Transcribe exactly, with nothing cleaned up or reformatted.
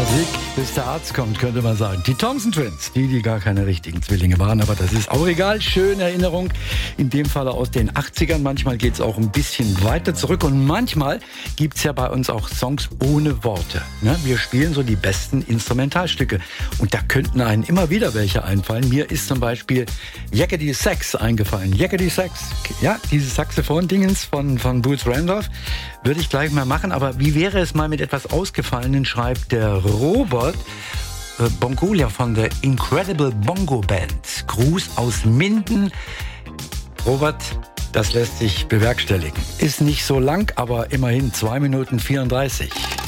Musik, bis der Arzt kommt, könnte man sagen. Die Thompson Twins, die, die gar keine richtigen Zwillinge waren, aber das ist auch egal. Schöne Erinnerung, in dem Fall aus den achtzigern. Manchmal geht es auch ein bisschen weiter zurück und manchmal gibt es ja bei uns auch Songs ohne Worte. Ne? Wir spielen so die besten Instrumentalstücke und da könnten einem immer wieder welche einfallen. Mir ist zum Beispiel Yakety Sax eingefallen. Yakety Sax, ja, dieses Saxophon-Dingens von, von Boots Randolph würde ich gleich mal machen, aber wie wäre es mal mit etwas Ausgefallenen, schreibt der Robert äh, Bongolia von der Incredible Bongo Band. Gruß aus Minden. Robert, das lässt sich bewerkstelligen. Ist nicht so lang, aber immerhin zwei Minuten vierunddreißig.